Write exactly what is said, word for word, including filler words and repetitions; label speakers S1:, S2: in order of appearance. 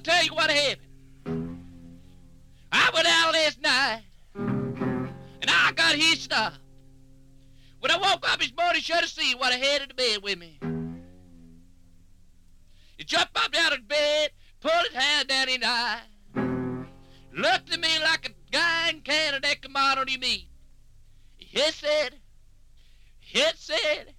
S1: tell you what happened. I went out last night, and I got hitched up. When I woke up this morning, should have seen what I had in the bed with me. He jumped up out of bed, pulled his hand down his eye, looked at me like a guy in Canada that come out on your meat. He said, he said,